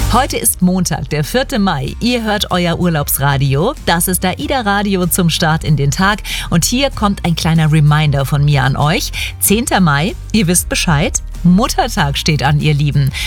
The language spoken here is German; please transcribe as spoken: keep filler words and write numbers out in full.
Heute ist Montag, der vierte Mai. Ihr hört euer Urlaubsradio. Das ist AIDA Radio zum Start in den Tag. Und hier kommt ein kleiner Reminder von mir an euch. zehnter Mai, ihr wisst Bescheid. Muttertag steht an, ihr Lieben.